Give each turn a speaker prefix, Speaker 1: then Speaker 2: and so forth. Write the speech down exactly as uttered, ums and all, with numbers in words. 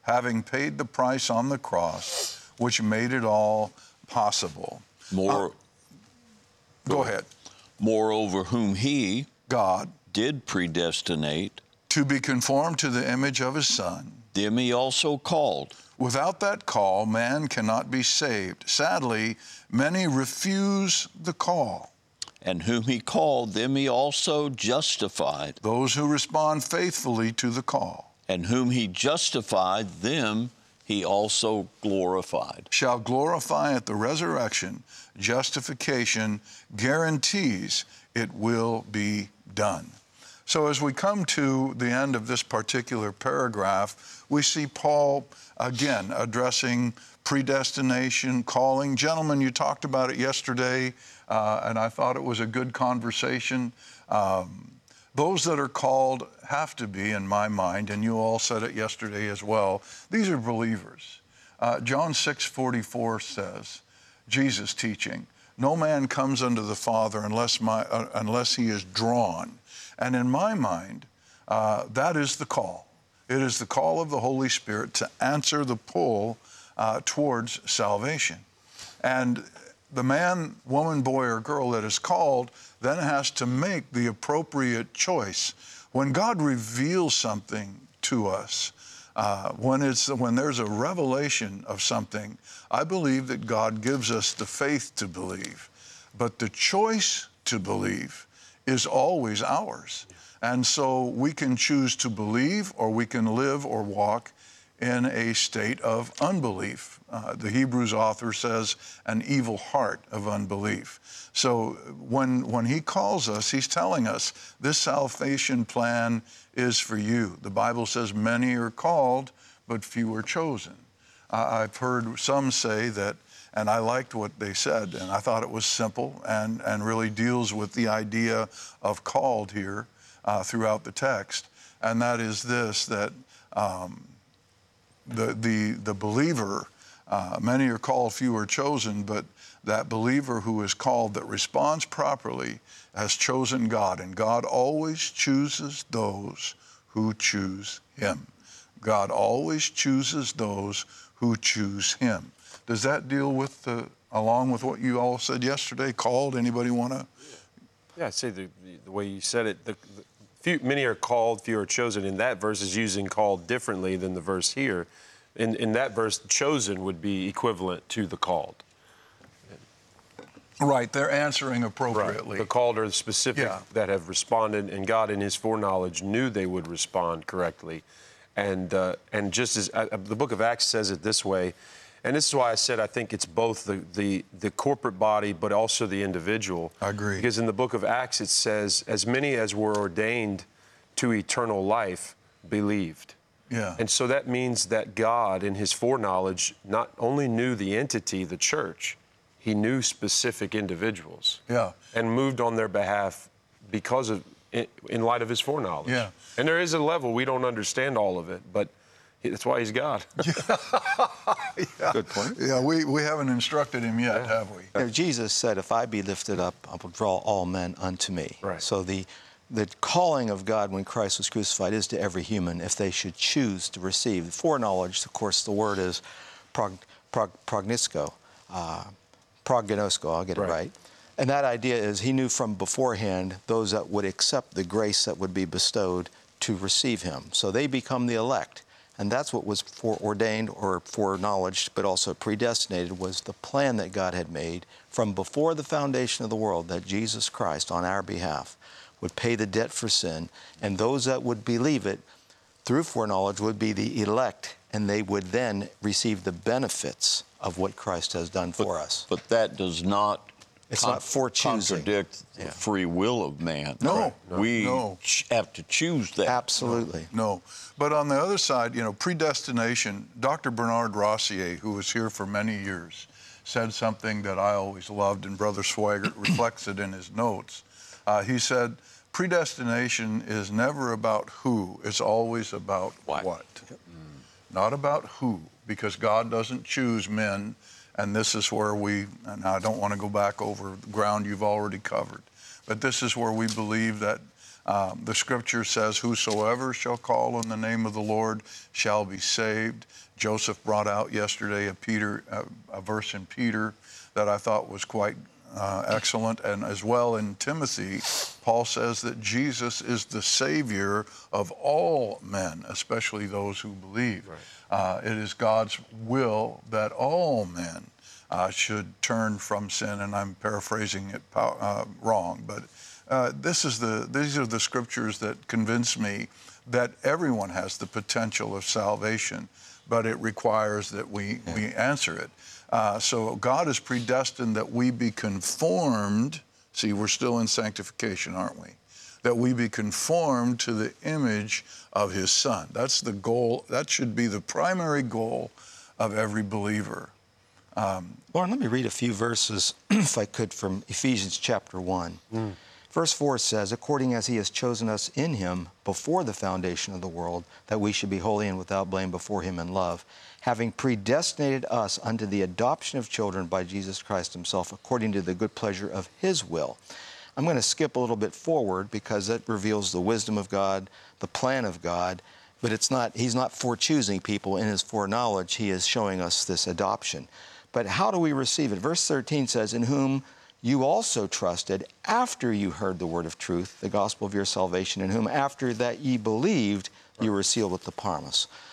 Speaker 1: having paid the price on the cross, which made it all possible.
Speaker 2: More.
Speaker 1: Uh, go ahead.
Speaker 2: Moreover, whom he,
Speaker 1: God,
Speaker 2: did predestinate,
Speaker 1: to be conformed to the image of his Son.
Speaker 2: them he also called.
Speaker 1: Without that call, man cannot be saved. Sadly, many refuse the call.
Speaker 2: And whom he called, them he also justified.
Speaker 1: Those who respond faithfully to the call.
Speaker 2: And whom he justified, them he also glorified.
Speaker 1: Shall glorify at the resurrection. Justification guarantees it will be done. So as we come to the end of this particular paragraph, we see Paul again addressing predestination, calling. Gentlemen, you talked about it yesterday, uh, and I thought it was a good conversation. Um, those that are called have to be, in my mind, and you all said it yesterday as well, these are believers. Uh, John six forty-four says, Jesus teaching, no man comes unto the Father unless, my, uh, unless he is drawn. And in my mind, uh, that is the call. It is the call of the Holy Spirit to answer the pull uh, towards salvation. And the man, woman, boy, or girl that is called then has to make the appropriate choice. When God reveals something to us, uh, when, it's, when there's a revelation of something, I believe that God gives us the faith to believe. But the choice to believe is always ours. And so we can choose to believe, or we can live or walk in a state of unbelief. Uh, the Hebrews author says an evil heart of unbelief. So when, when he calls us, he's telling us this salvation plan is for you. The Bible says many are called, but few are chosen. Uh, I've heard some say that, and I liked what they said, and I thought it was simple and, and really deals with the idea of called here uh, throughout the text, and that is this, that um, the, the, the believer, uh, many are called, few are chosen, but that believer who is called that responds properly has chosen God, and God always chooses those who choose him. God always chooses those who choose him. Does that deal with, the, along with what you all said yesterday, called? Anybody want to?
Speaker 3: Yeah, I'd say the, the way you said it, the, the few, many are called, few are chosen. In that verse is using called differently than the verse here. In, in that verse, chosen would be equivalent to the called.
Speaker 1: Right, they're answering appropriately.
Speaker 3: Right. The called are the specific
Speaker 1: Yeah.
Speaker 3: that have responded, and God in his foreknowledge knew they would respond correctly. And, uh, and just as uh, the book of Acts says it this way, and this is why I said I think it's both the, the, the corporate body but also the individual.
Speaker 1: I agree.
Speaker 3: Because in the book of Acts it says, as many as were ordained to eternal life believed.
Speaker 1: Yeah.
Speaker 3: And so that means that God in his foreknowledge not only knew the entity, the church, he knew specific individuals.
Speaker 1: Yeah.
Speaker 3: And moved on their behalf because of, in, in light of his foreknowledge.
Speaker 1: Yeah.
Speaker 3: And there is a level we don't understand all of it, but that's why he's God.
Speaker 1: Yeah.
Speaker 2: Good point.
Speaker 1: Yeah, we, we haven't instructed him yet,
Speaker 3: Yeah.
Speaker 1: have we?
Speaker 4: You know, Jesus said, if I be lifted up, I will draw all men unto me.
Speaker 3: Right.
Speaker 4: So the, the calling of God when Christ was crucified is to every human if they should choose to receive. Foreknowledge, of course, the word is prog, prog, prognosco, uh, prognosko, I'll get it
Speaker 3: Right.
Speaker 4: right. And that idea is he knew from beforehand those that would accept the grace that would be bestowed to receive him. So they become the elect. And that's what was foreordained or foreknowledged, but also predestinated, was the plan that God had made from before the foundation of the world, that Jesus Christ, on our behalf, would pay the debt for sin. And those that would believe it through foreknowledge would be the elect, and they would then receive the benefits of what Christ has done for
Speaker 2: but,
Speaker 4: us.
Speaker 2: But that does not
Speaker 4: It's
Speaker 2: con-
Speaker 4: not for choosing.
Speaker 2: contradict
Speaker 4: Yeah.
Speaker 2: the free will of man.
Speaker 1: No,
Speaker 2: We
Speaker 1: no.
Speaker 2: ch- have to choose that.
Speaker 4: Absolutely.
Speaker 1: No. But on the other side, you know, predestination, Doctor Bernard Rossier, who was here for many years, said something that I always loved, and Brother Swaggart reflects it in his notes. Uh, he said, predestination is never about who, it's always about what. what. Mm. Not about who, because God doesn't choose men, and this is where we, and I don't want to go back over ground you've already covered, but this is where we believe that Um, the scripture says, whosoever shall call on the name of the Lord shall be saved. Joseph brought out yesterday a, Peter, a, a verse in Peter that I thought was quite uh, excellent. And as well in Timothy, Paul says that Jesus is the Savior of all men, especially those who believe.
Speaker 3: Right.
Speaker 1: Uh, it is God's will that all men uh, should turn from sin, and I'm paraphrasing it uh, wrong, but uh, this is the, these are the scriptures that convince me that everyone has the potential of salvation, but it requires that we, yeah. we answer it. Uh, so God is predestined that we be conformed. See, we're still in sanctification, aren't we? That we be conformed to the image of his Son. That's the goal. That should be the primary goal of every believer. Um,
Speaker 4: Lauren, let me read a few verses, if I could, from Ephesians chapter one. Mm. Verse four says, according as he has chosen us in him before the foundation of the world, that we should be holy and without blame before him in love, having predestinated us unto the adoption of children by Jesus Christ himself, according to the good pleasure of his will. I'm going to skip a little bit forward because that reveals the wisdom of God, the plan of God, but it's not, he's not forechoosing people in his foreknowledge. He is showing us this adoption. But how do we receive it? Verse thirteen says, in whom you also trusted after you heard the word of truth, the gospel of your salvation, in whom after that ye believed, you were sealed with the promise.